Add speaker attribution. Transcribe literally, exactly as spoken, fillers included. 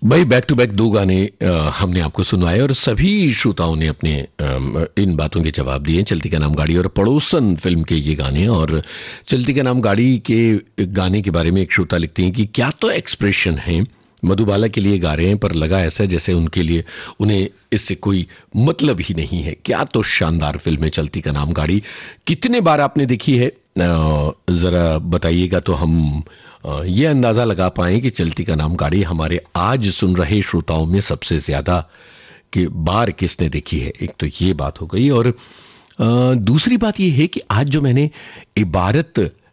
Speaker 1: भाई back to back दो गाने अ, हमने आपको सुनवाए और सभी श्रोताओं ने अपने अम, इन बातों के जवाब दिए। चलती का नाम गाड़ी और पड़ोसन फिल्म के ये गाने। और चलती का नाम गाड़ी के गाने के बारे में एक श्रोता लिखते हैं कि क्या तो एक्सप्रेशन है, मधुबाला के लिए गा रहे हैं पर लगा ऐसा जैसे उनके लिए उन्हें इससे कोई मतलब ही नहीं है। क्या तो शानदार फिल्म है चलती का नाम गाड़ी। कितने बार आपने देखी है अ, जरा बताइएगा तो हम अ, ये अंदाज़ा लगा पाएं कि चलती का नाम गाड़ी हमारे आज सुन रहे श्रोताओं में सबसे ज़्यादा कि बार किसने देखी है। एक तो ये बात हो गई और अ, दूसरी बात ये है कि आज जो मैंने इबारत